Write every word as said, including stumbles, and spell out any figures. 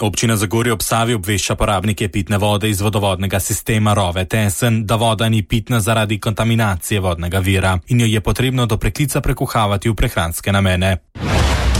Občina Zagorje ob Savi obvešča porabnike pitne vode iz vodovodnega sistema Rove Tesen, da voda ni pitna zaradi kontaminacije vodnega vira in jo je potrebno do preklica prekuhavati v prehranske namene.